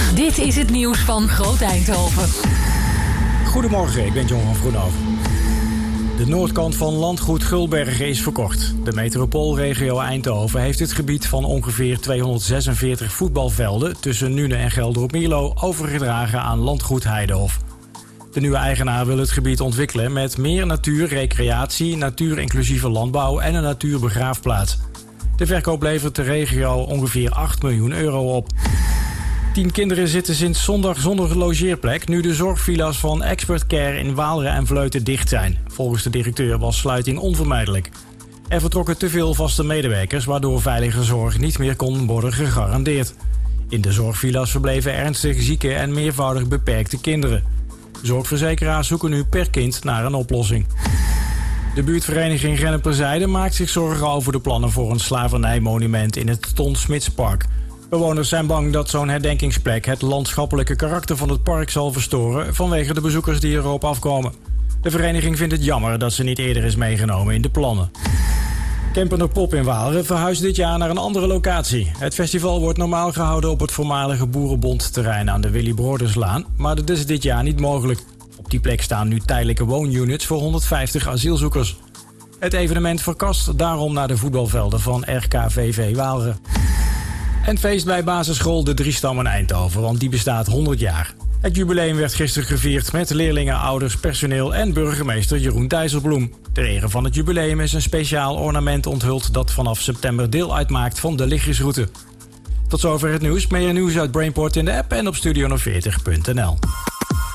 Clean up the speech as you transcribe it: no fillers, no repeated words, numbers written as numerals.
Dit is het nieuws van Groot Eindhoven. Goedemorgen, ik ben John van Vroenhoven. De noordkant van landgoed Gulbergen is verkocht. De metropoolregio Eindhoven heeft het gebied van ongeveer 246 voetbalvelden tussen Nune en Gelderop-Mierlo overgedragen aan landgoed Heidehof. De nieuwe eigenaar wil het gebied ontwikkelen met meer natuur, recreatie, natuurinclusieve landbouw en een natuurbegraafplaats. De verkoop levert de regio ongeveer 8 miljoen euro op. 10 kinderen zitten sinds zondag zonder logeerplek nu de zorgvilla's van Expert Care in Waalre en Vleuten dicht zijn. Volgens de directeur was sluiting onvermijdelijk. Er vertrokken te veel vaste medewerkers, waardoor veilige zorg niet meer kon worden gegarandeerd. In de zorgvilla's verbleven ernstig zieke en meervoudig beperkte kinderen. Zorgverzekeraars zoeken nu per kind naar een oplossing. De buurtvereniging Gennep-Terzijde maakt zich zorgen over de plannen voor een slavernijmonument in het Ton Smidspark. Bewoners zijn bang dat zo'n herdenkingsplek het landschappelijke karakter van het park zal verstoren vanwege de bezoekers die erop afkomen. De vereniging vindt het jammer dat ze niet eerder is meegenomen in de plannen. Kempener Pop in Waalre verhuist dit jaar naar een andere locatie. Het festival wordt normaal gehouden op het voormalige Boerenbondterrein aan de Willy Broderslaan, maar dat is dit jaar niet mogelijk. Op die plek staan nu tijdelijke woonunits voor 150 asielzoekers. Het evenement verkast daarom naar de voetbalvelden van RKVV Waalre. En feest bij basisschool De Drie Stammen Eindhoven, want die bestaat 100 jaar. Het jubileum werd gisteren gevierd met leerlingen, ouders, personeel en burgemeester Jeroen Dijsselbloem. Ter ere van het jubileum is een speciaal ornament onthuld dat vanaf september deel uitmaakt van de lichtjesroute. Tot zover het nieuws. Meer nieuws uit Brainport in de app en op studio40.nl.